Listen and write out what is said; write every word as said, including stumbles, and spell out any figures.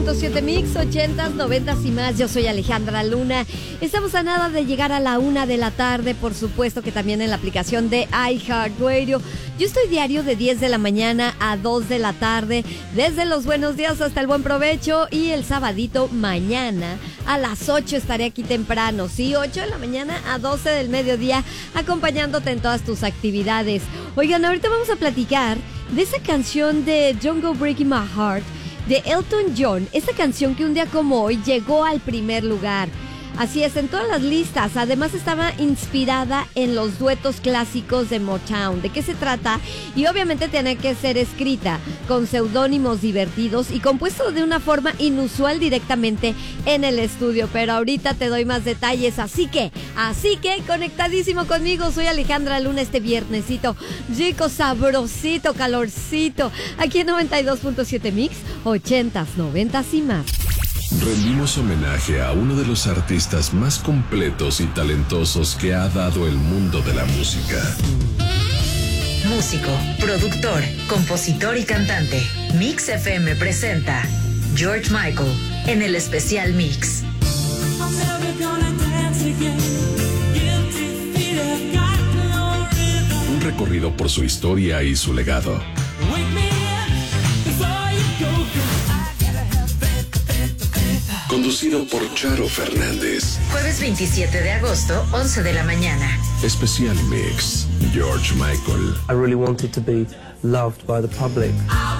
siete Mix, ochentas, noventas y más. Yo soy Alejandra Luna. Estamos a nada de llegar a la una de la tarde. Por supuesto que también en la aplicación de iHeartRadio. Yo estoy diario de diez de la mañana a dos de la tarde, desde los buenos días hasta el buen provecho. Y el sabadito mañana a las ocho estaré aquí temprano. Sí, ocho de la mañana a doce del mediodía, acompañándote en todas tus actividades. Oigan, ahorita vamos a platicar de esa canción de Don't Go Breaking My Heart de Elton John, esta canción que un día como hoy llegó al primer lugar. Así es, en todas las listas. Además estaba inspirada en los duetos clásicos de Motown. ¿De qué se trata? Y obviamente tiene que ser escrita con seudónimos divertidos y compuesto de una forma inusual directamente en el estudio. Pero ahorita te doy más detalles, así que, así que conectadísimo conmigo. Soy Alejandra Luna este viernesito, rico, sabrosito, calorcito, aquí en noventa y dos punto siete Mix, ochentas, noventas y más. Rendimos homenaje a uno de los artistas más completos y talentosos que ha dado el mundo de la música. Músico, productor, compositor y cantante. Mix F M presenta George Michael en el especial Mix. Un recorrido por su historia y su legado. Conducido por Charo Fernández. Jueves veintisiete de agosto, once de la mañana. Especial Mix, George Michael. I really wanted to be loved by the public.